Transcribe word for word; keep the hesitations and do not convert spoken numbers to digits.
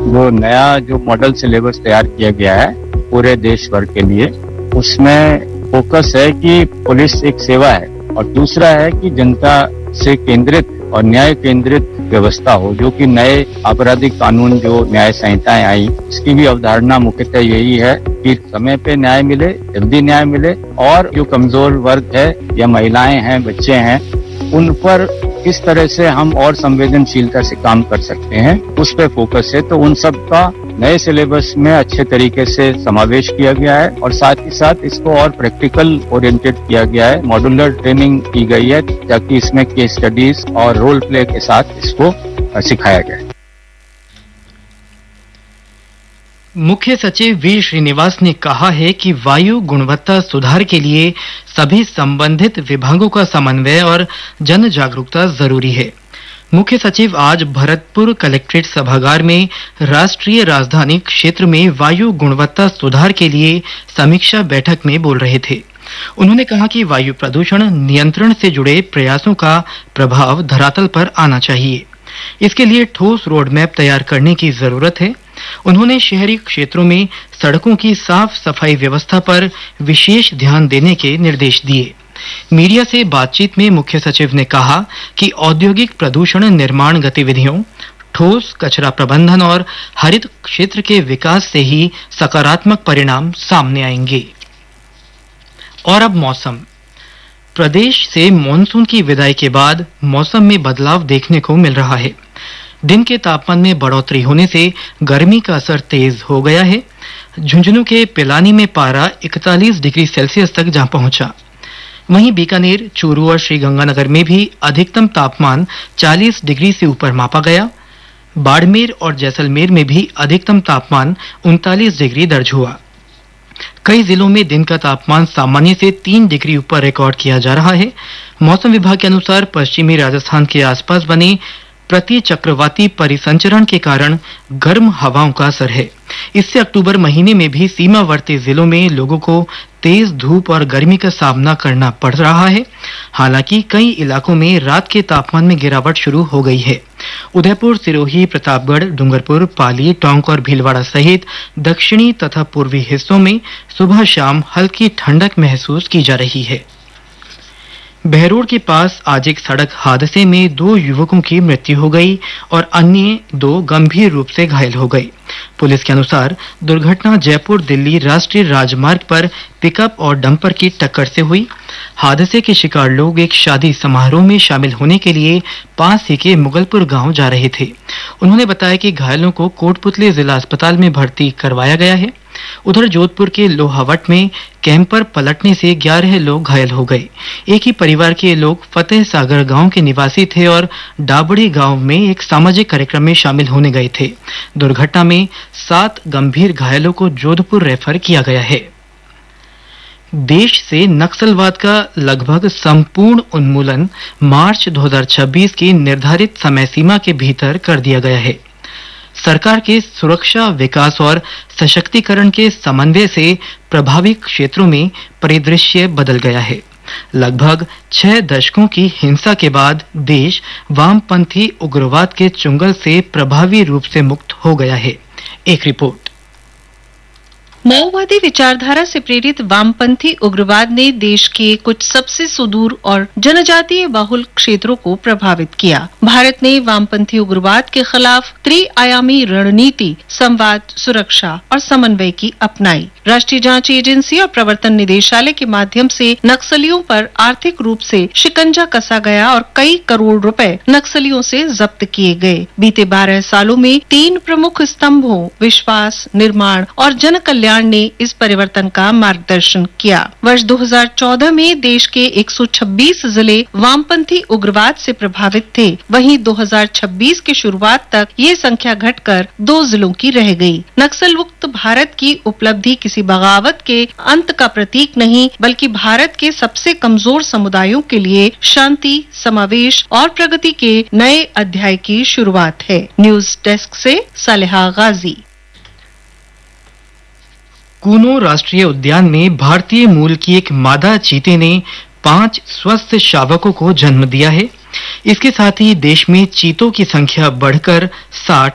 जो नया जो मॉडल सिलेबस तैयार किया गया है पूरे देश भर के लिए, उसमें फोकस है कि पुलिस एक सेवा है और दूसरा है कि जनता से केंद्रित और न्याय केंद्रित व्यवस्था हो, जो कि नए आपराधिक कानून जो न्याय संहिताएं आई, इसकी भी अवधारणा मुख्यतः यही है कि समय पे न्याय मिले, जल्दी न्याय मिले और जो कमजोर वर्ग है या महिलाएं हैं, बच्चे हैं, उन पर किस तरह से हम और संवेदनशीलता से काम कर सकते हैं, उस पर फोकस है। तो उन सब का नए सिलेबस में अच्छे तरीके से समावेश किया गया है और साथ ही साथ इसको और प्रैक्टिकल ओरिएंटेड किया गया है। मॉड्यूलर ट्रेनिंग की गई है ताकि इसमें केस स्टडीज और रोल प्ले के साथ इसको सिखाया गया है। मुख्य सचिव वी श्रीनिवास ने कहा है कि वायु गुणवत्ता सुधार के लिए सभी संबंधित विभागों का समन्वय और जन जागरूकता जरूरी है। मुख्य सचिव आज भरतपुर कलेक्ट्रेट सभागार में राष्ट्रीय राजधानी क्षेत्र में वायु गुणवत्ता सुधार के लिए समीक्षा बैठक में बोल रहे थे। उन्होंने कहा कि वायु प्रदूषण नियंत्रण से जुड़े प्रयासों का प्रभाव धरातल पर आना चाहिए। इसके लिए ठोस रोड मैप तैयार करने की जरूरत है। उन्होंने शहरी क्षेत्रों में सड़कों की साफ सफाई व्यवस्था पर विशेष ध्यान देने के निर्देश दिए। मीडिया से बातचीत में मुख्य सचिव ने कहा कि औद्योगिक प्रदूषण निर्माण गतिविधियों, ठोस कचरा प्रबंधन और हरित क्षेत्र के विकास से ही सकारात्मक परिणाम सामने आएंगे। और अब मौसम। प्रदेश से मानसून की विदाई के बाद मौसम में बदलाव देखने को मिल रहा है। दिन के तापमान में बढ़ोतरी होने से गर्मी का असर तेज हो गया है। झुंझुनू के पिलानी में पारा इकतालीस डिग्री सेल्सियस तक जा पहुंचा। वहीं बीकानेर, चूरू और श्रीगंगानगर में भी अधिकतम तापमान चालीस डिग्री से ऊपर मापा गया। बाड़मेर और जैसलमेर में भी अधिकतम तापमान उनतालीस डिग्री दर्ज हुआ। कई जिलों में दिन का तापमान सामान्य से तीन डिग्री ऊपर रिकॉर्ड किया जा रहा है। मौसम विभाग के अनुसार पश्चिमी राजस्थान के आसपास बने प्रति चक्रवाती परिसंचरण के कारण गर्म हवाओं का असर है। इससे अक्टूबर महीने में भी सीमावर्ती जिलों में लोगों को तेज धूप और गर्मी का सामना करना पड़ रहा है। हालांकि कई इलाकों में रात के तापमान में गिरावट शुरू हो गई है। उदयपुर, सिरोही, प्रतापगढ़, डूंगरपुर, पाली, टोंक और भीलवाड़ा सहित दक्षिणी तथा पूर्वी हिस्सों में सुबह शाम हल्की ठंडक महसूस की जा रही है। बहरोड के पास आज एक सड़क हादसे में दो युवकों की मृत्यु हो गई और अन्य दो गंभीर रूप से घायल हो गए। पुलिस के अनुसार दुर्घटना जयपुर दिल्ली राष्ट्रीय राजमार्ग पर पिकअप और डंपर की टक्कर से हुई। हादसे के शिकार लोग एक शादी समारोह में शामिल होने के लिए पास ही के मुगलपुर गांव जा रहे थे। उन्होंने बताया कि घायलों को कोटपुतली जिला अस्पताल में भर्ती करवाया गया है। उधर जोधपुर के लोहावट में कैंपर पलटने से ग्यारह लोग घायल हो गए। एक ही परिवार के लोग फतेह सागर गांव के निवासी थे और डाबड़ी गांव में एक सामाजिक कार्यक्रम में शामिल होने गए थे। दुर्घटना में सात गंभीर घायलों को जोधपुर रेफर किया गया है। देश से नक्सलवाद का लगभग संपूर्ण उन्मूलन मार्च दो हज़ार छब्बीस की निर्धारित समय सीमा के भीतर कर दिया गया है। सरकार के सुरक्षा, विकास और सशक्तिकरण के समन्वय से प्रभावित क्षेत्रों में परिदृश्य बदल गया है। लगभग छह दशकों की हिंसा के बाद देश वामपंथी उग्रवाद के चुंगल से प्रभावी रूप से मुक्त हो गया है। एक रिपोर्ट। माओवादी विचारधारा से प्रेरित वामपंथी उग्रवाद ने देश के कुछ सबसे सुदूर और जनजातीय बाहुल क्षेत्रों को प्रभावित किया। भारत ने वामपंथी उग्रवाद के खिलाफ त्रिआयामी रणनीति, संवाद, सुरक्षा और समन्वय की अपनाई। राष्ट्रीय जांच एजेंसी और प्रवर्तन निदेशालय के माध्यम से नक्सलियों पर आर्थिक रूप से शिकंजा कसा गया और कई करोड़ रुपए नक्सलियों से जब्त किए गए। बीते बारह सालों में तीन प्रमुख स्तंभों विश्वास, निर्माण और जन कल्याण ने इस परिवर्तन का मार्गदर्शन किया। वर्ष दो हज़ार चौदह में देश के एक सौ छब्बीस जिले वामपंथी उग्रवाद से प्रभावित थे। वहीं दो हज़ार छब्बीस की शुरुआत तक ये संख्या घटकर दो जिलों की रह गई। नक्सल मुक्त भारत की उपलब्धि किसी बगावत के अंत का प्रतीक नहीं, बल्कि भारत के सबसे कमजोर समुदायों के लिए शांति, समावेश और प्रगति के नए अध्याय की शुरुआत है। न्यूज डेस्क से सालेहा गाजी। कूनो राष्ट्रीय उद्यान में भारतीय मूल की एक मादा चीते ने पांच स्वस्थ शावकों को जन्म दिया है। इसके साथ ही देश में चीतों की संख्या बढ़कर साठ